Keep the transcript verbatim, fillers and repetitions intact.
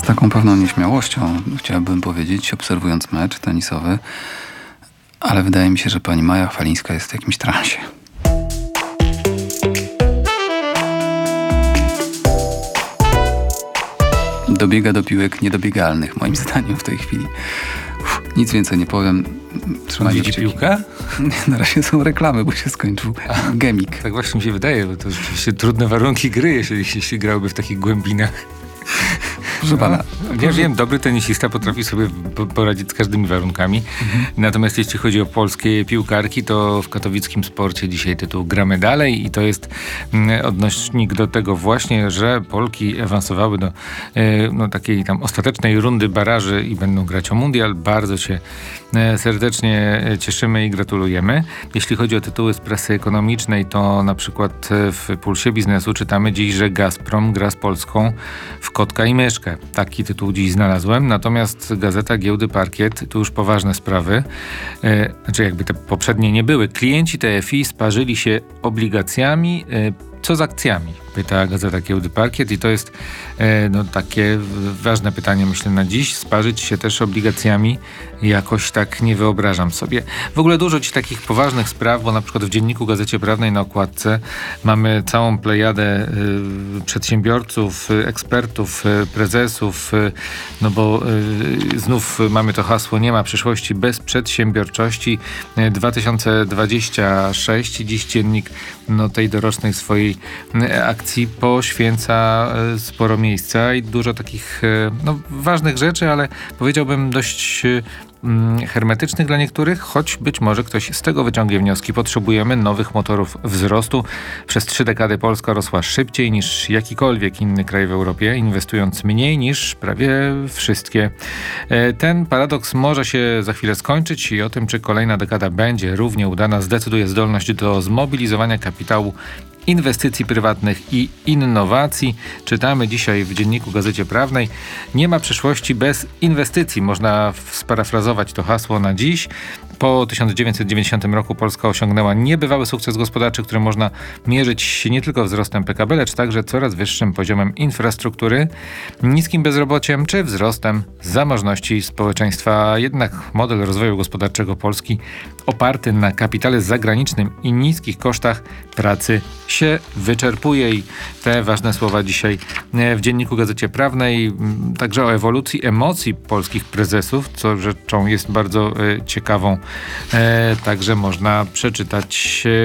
taką pewną nieśmiałością chciałbym powiedzieć, obserwując mecz tenisowy, ale wydaje mi się, że pani Maja Chwalińska jest w jakimś transie. Dobiega do piłek niedobiegalnych, moim zdaniem w tej chwili. Uf, nic więcej nie powiem. Trzymajcie kciuki. Piłka? Na razie są reklamy, bo się skończył A, gemik. Tak właśnie mi się wydaje, bo to rzeczywiście trudne warunki gry, jeżeli, jeśli grałby w takich głębinach. Proszę pana. No, ja wiem, dobry tenisista potrafi sobie poradzić z każdymi warunkami. Mhm. Natomiast jeśli chodzi o polskie piłkarki, to w katowickim Sporcie dzisiaj tytuł Gramy dalej i to jest odnośnik do tego właśnie, że Polki awansowały do no, takiej tam ostatecznej rundy baraży i będą grać o mundial. Bardzo się serdecznie cieszymy i gratulujemy. Jeśli chodzi o tytuły z prasy ekonomicznej, to na przykład w Pulsie Biznesu czytamy dziś, że Gazprom gra z Polską w kotka i myszkę. Taki tytuł dziś znalazłem. Natomiast Gazeta Giełdy Parkiet, tu już poważne sprawy. E, znaczy jakby te poprzednie nie były. Klienci T F I sparzyli się obligacjami, e, co z akcjami? Pyta Gazeta Giełdy Parkiet i to jest e, no, takie ważne pytanie, myślę, na dziś. Sparzyć się też obligacjami jakoś tak nie wyobrażam sobie. W ogóle dużo ci takich poważnych spraw, bo na przykład w Dzienniku Gazecie Prawnej na okładce mamy całą plejadę y, przedsiębiorców, y, ekspertów, y, prezesów, y, no bo y, znów mamy to hasło nie ma przyszłości bez przedsiębiorczości. Y, dwa tysiące dwudziesty szósty, dziś dziennik no, tej dorocznej swojej y, akcji poświęca y, sporo miejsca i dużo takich y, no, ważnych rzeczy, ale powiedziałbym dość y, hermetycznych dla niektórych, choć być może ktoś z tego wyciągnie wnioski. Potrzebujemy nowych motorów wzrostu. Przez trzy dekady Polska rosła szybciej niż jakikolwiek inny kraj w Europie, inwestując mniej niż prawie wszystkie. Ten paradoks może się za chwilę skończyć i o tym, czy kolejna dekada będzie równie udana, zdecyduje zdolność do zmobilizowania kapitału, inwestycji prywatnych i innowacji. Czytamy dzisiaj w Dzienniku Gazecie Prawnej. Nie ma przyszłości bez inwestycji. Można sparafrazować to hasło na dziś. Po tysiąc dziewięćset dziewięćdziesiątym roku Polska osiągnęła niebywały sukces gospodarczy, który można mierzyć nie tylko wzrostem P K B, lecz także coraz wyższym poziomem infrastruktury, niskim bezrobociem czy wzrostem zamożności społeczeństwa. Jednak model rozwoju gospodarczego Polski oparty na kapitale zagranicznym i niskich kosztach pracy się wyczerpuje i te ważne słowa dzisiaj w Dzienniku Gazecie Prawnej, także o ewolucji emocji polskich prezesów, co rzeczą jest bardzo e, ciekawą. E, także można przeczytać